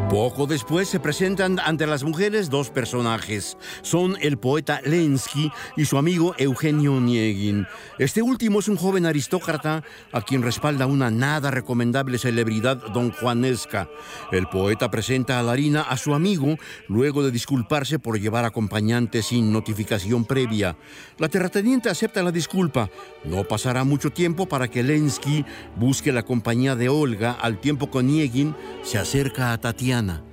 Poco después se presentan ante las mujeres dos personajes. Son el poeta Lenski y su amigo Eugenio Onegin. Este último es un joven aristócrata a quien respalda una nada recomendable celebridad donjuanesca. El poeta presenta a Larina a su amigo luego de disculparse por llevar acompañante sin notificación previa. La terrateniente acepta la disculpa. No pasará mucho tiempo para que Lenski busque la compañía de Olga al tiempo que Onegin se acerca a Tatiana.